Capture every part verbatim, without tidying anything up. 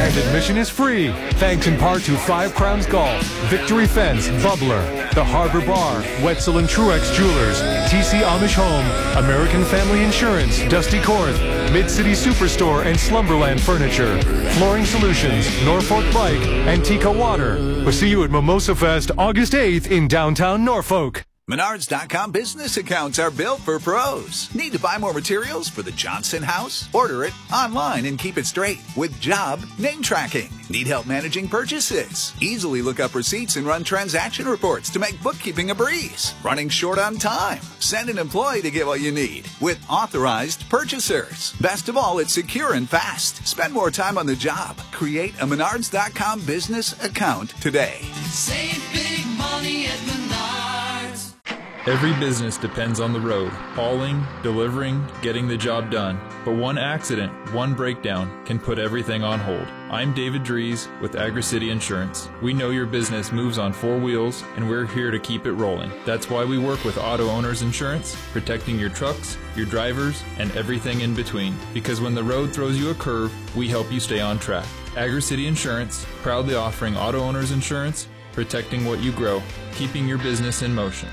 And admission is free, thanks in part to Five Crowns Golf, Victory Fence, Bubbler, the Harbor Bar, Wetzel and Truex Jewelers, T C Amish Home, American Family Insurance, Dusty Korth, Mid-City Superstore and Slumberland Furniture, Flooring Solutions, Norfolk Bike, and Tika Water. We'll see you at Mimosa Fest August eighth in downtown Norfolk. Menards dot com business accounts are built for pros. Need to buy more materials for the Johnson house? Order it online and keep it straight with job name tracking. Need help managing purchases? Easily look up receipts and run transaction reports to make bookkeeping a breeze. Running short on time? Send an employee to get what you need with authorized purchasers. Best of all, it's secure and fast. Spend more time on the job. Create a Menards dot com business account today. Save big money at Menards. Every business depends on the road, hauling, delivering, getting the job done. But one accident, one breakdown can put everything on hold. I'm David Dries with AgriCity Insurance. We know your business moves on four wheels, and we're here to keep it rolling. That's why we work with Auto Owners Insurance, protecting your trucks, your drivers, and everything in between. Because when the road throws you a curve, we help you stay on track. AgriCity Insurance, proudly offering Auto Owners Insurance, protecting what you grow, keeping your business in motion.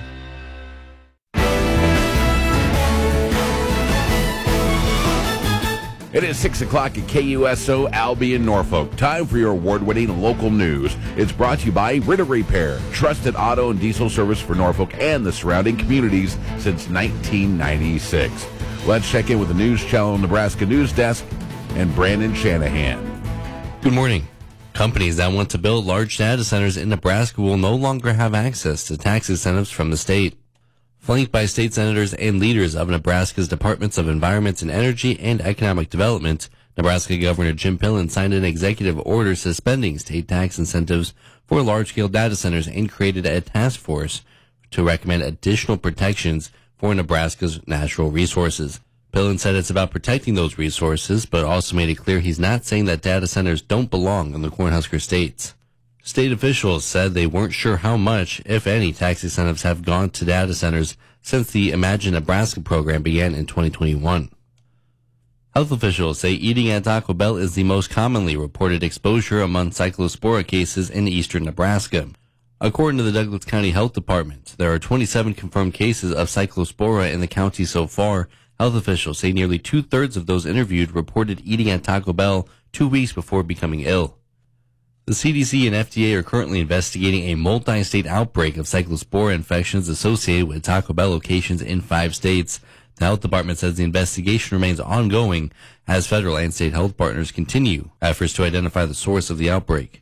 It is six o'clock at K U S O Albion, Norfolk. Time for your award-winning local news. It's brought to you by Ritter Repair, trusted auto and diesel service for Norfolk and the surrounding communities since nineteen ninety-six. Let's check in with the News Channel Nebraska News Desk and Brandon Shanahan. Good morning. Companies that want to build large data centers in Nebraska will no longer have access to tax incentives from the state. Flanked by state senators and leaders of Nebraska's Departments of Environment and Energy and Economic Development, Nebraska Governor Jim Pillen signed an executive order suspending state tax incentives for large-scale data centers and created a task force to recommend additional protections for Nebraska's natural resources. Pillen said it's about protecting those resources, but also made it clear he's not saying that data centers don't belong in the Cornhusker states. State officials said they weren't sure how much, if any, tax incentives have gone to data centers since the Imagine Nebraska program began in twenty twenty-one. Health officials say eating at Taco Bell is the most commonly reported exposure among cyclospora cases in eastern Nebraska. According to the Douglas County Health Department, there are twenty-seven confirmed cases of cyclospora in the county so far. Health officials say nearly two-thirds of those interviewed reported eating at Taco Bell two weeks before becoming ill. The C D C and F D A are currently investigating a multi-state outbreak of cyclospora infections associated with Taco Bell locations in five states. The health department says the investigation remains ongoing as federal and state health partners continue efforts to identify the source of the outbreak.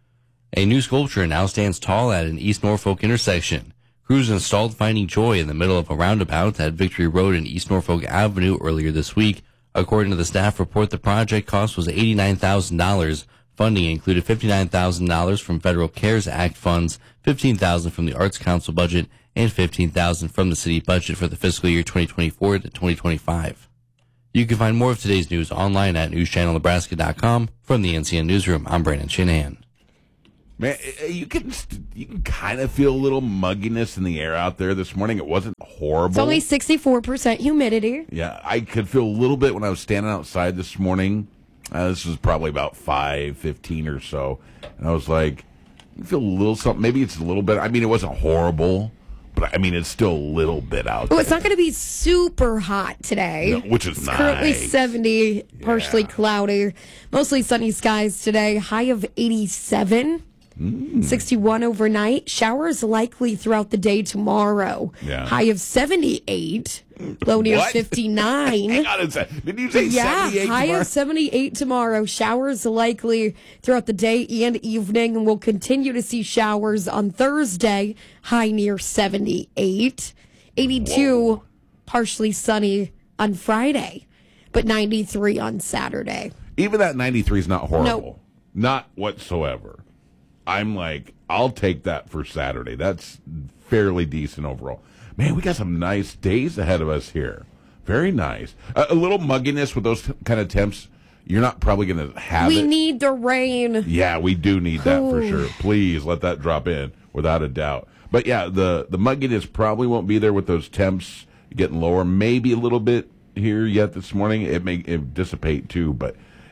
A new sculpture now stands tall at an East Norfolk intersection. Crews installed Finding Joy in the middle of a roundabout at Victory Road and East Norfolk Avenue earlier this week. According to the staff report, the project cost was eighty-nine thousand dollars. Funding included fifty-nine thousand dollars from Federal CARES Act funds, fifteen thousand dollars from the Arts Council budget, and fifteen thousand dollars from the city budget for the fiscal year twenty twenty-four to twenty twenty-five. You can find more of today's news online at news channel nebraska dot com. From the N C N Newsroom, I'm Brandon Shanahan. Man, you can you can kind of feel a little mugginess in the air out there this morning. It wasn't horrible. It's only sixty-four percent humidity. Yeah, I could feel a little bit when I was standing outside this morning. Uh, this was probably about five fifteen or so. And I was like, I feel a little something. Maybe it's a little bit. I mean, it wasn't horrible, but I mean, it's still a little bit out Oh, there. it's not going to be super hot today. No, which is it's nice. Currently seventy, partially Yeah. cloudy. Mostly sunny skies today. High of eighty-seven. Mm. sixty-one overnight. Showers likely throughout the day tomorrow. Yeah. High of seventy-eight. Low near What? fifty-nine. Hang on a second. Did you say Yeah, seventy-eight high tomorrow? of seventy-eight tomorrow. Showers likely throughout the day and evening, and we'll continue to see showers on Thursday. High near seventy-eight. eighty-two, Whoa. partially sunny on Friday, but ninety-three on Saturday. Even that ninety-three is not horrible. No. Not whatsoever. I'm like, I'll take that for Saturday. That's fairly decent overall. Man, we got some nice days ahead of us here. Very nice. A, a little mugginess with those t- kind of temps. You're not probably going to have we it. need the rain. Yeah, we do need that for Ooh. sure. Please let that drop in without a doubt. But yeah, the, the mugginess probably won't be there with those temps getting lower. Maybe a little bit here yet this morning. It may it dissipate too, but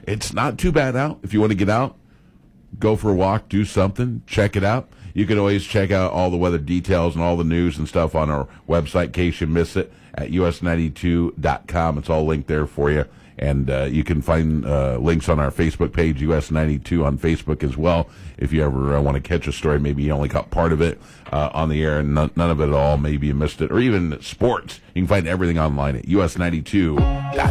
it's not too bad out. If you want to get out, go for a walk, do something, check it out. You can always check out all the weather details and all the news and stuff on our website in case you miss it at U S ninety-two dot com. It's all linked there for you. And uh, you can find uh, links on our Facebook page, U S ninety-two on Facebook as well. If you ever uh, want to catch a story, maybe you only caught part of it uh, on the air and none, none of it at all, maybe you missed it. Or even sports. You can find everything online at U S ninety-two dot com.